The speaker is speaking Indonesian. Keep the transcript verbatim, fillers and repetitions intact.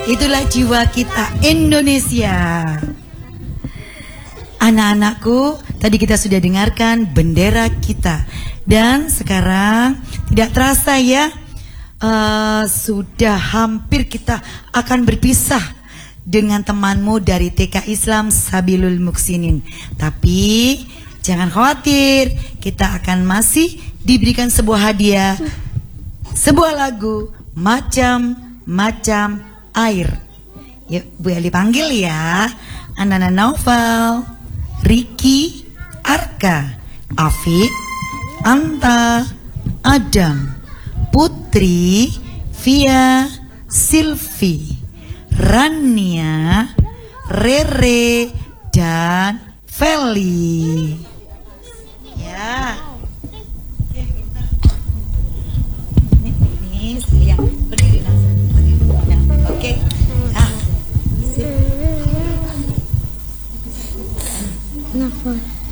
Itulah jiwa kita Indonesia. Anak-anakku, tadi kita sudah dengarkan bendera kita. Dan sekarang tidak terasa ya, uh, sudah hampir kita akan berpisah dengan temanmu dari T K Islam Sabilul Muksinin. Tapi jangan khawatir, kita akan masih diberikan sebuah hadiah, sebuah lagu Macam-Macam Air. Yuk Bu Eli panggil ya. Anana Naufal, Riki, Arka, Afif, Anta, Adam, Putri, Via, Silvi, Rania, Rere, dan Feli. Ya. Ini, ini saya berdiri nah. Oke. Ah. Kenapa?